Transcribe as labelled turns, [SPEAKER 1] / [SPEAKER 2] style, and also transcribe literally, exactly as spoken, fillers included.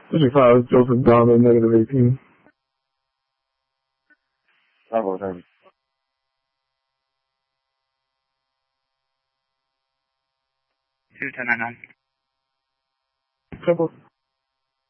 [SPEAKER 1] fifty-five, Joseph Donald, negative eighteen.
[SPEAKER 2] Bravo, thank you.
[SPEAKER 3] two ten nine nine.
[SPEAKER 1] Temple.